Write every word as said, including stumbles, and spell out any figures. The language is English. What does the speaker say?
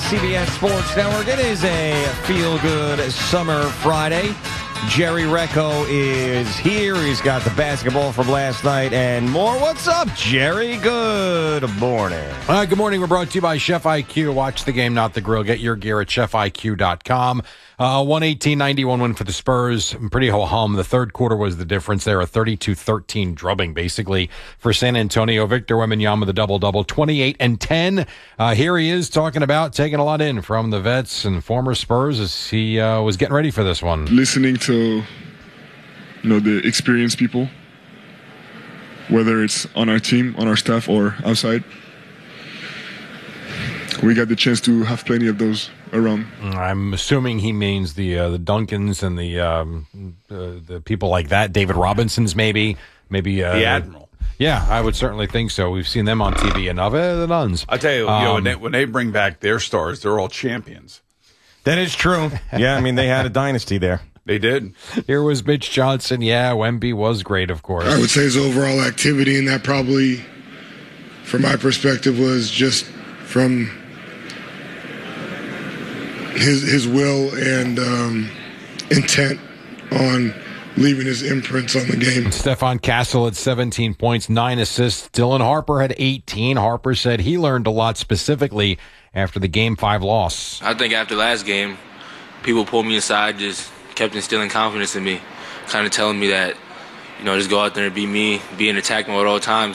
C B S Sports Network. It is a feel-good summer Friday. Jerry Recco is here. He's got the basketball from last night and more. What's up, Jerry? Good morning. Uh, good morning. We're brought to you by Chef I Q. Watch the game, not the grill. Get your gear at chef I Q dot com. Uh, one eighteen ninety-one win for the Spurs. Pretty ho-hum. The third quarter was the difference there. A thirty-two thirteen drubbing, basically, for San Antonio. Victor Wembanyama, the double-double, twenty-eight and ten. Uh, here he is talking about taking a lot in from the vets and former Spurs as he uh, was getting ready for this one. Listening to, you know, the experienced people, whether it's on our team, on our staff, or outside. We got the chance to have plenty of those around. I'm assuming he means the uh, the Duncans and the um, uh, the people like that, David Robinsons, maybe, maybe uh, the Admiral. Yeah, I would certainly think so. We've seen them on T V enough. Eh, the Nuns. I tell you, um, you know, when they, when they bring back their stars, they're all champions. That is true. Yeah, I mean, they had a dynasty there. They did. Here was Mitch Johnson. Yeah, Wemby was great, of course. I would say his overall activity, and that probably, from my perspective, was just from his his will and um, intent on leaving his imprints on the game. Stephon Castle had seventeen points, nine assists. Dylan Harper had eighteen. Harper said he learned a lot specifically after the Game five loss. I think after last game, people pulled me aside, just kept instilling confidence in me, kind of telling me that, you know, just go out there and be me, be in attack mode at all times.